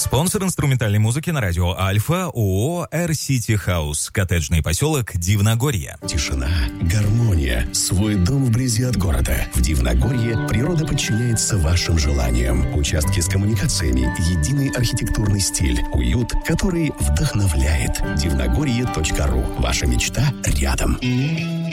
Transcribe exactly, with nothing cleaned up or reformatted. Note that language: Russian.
Спонсор инструментальной музыки на радио Альфа ООО Air City House. Коттеджный поселок Дивногорье. Тишина, гармония, свой дом вблизи от города. В Дивногорье природа подчиняется вашим желаниям. Участки с коммуникациями, единый архитектурный стиль, уют, который вдохновляет. дивногорье точка ру. Ваша мечта рядом.